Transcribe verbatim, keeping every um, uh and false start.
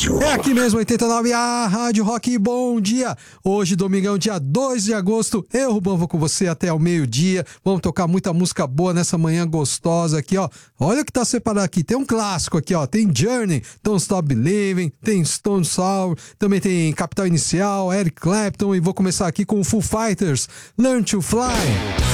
Rádio É aqui mesmo, oitenta e nove, a Rádio Rock. Bom dia! Hoje, domingão, dia dois de agosto, eu, Rubão, vou com você até ao meio-dia. Vamos tocar muita música boa nessa manhã gostosa aqui, ó. Olha o que tá separado aqui. Tem um clássico aqui, ó. Tem Journey, Don't Stop Believing, tem Stone Sour, também tem Capital Inicial, Eric Clapton, e vou começar aqui com o Foo Fighters, Learn to Fly.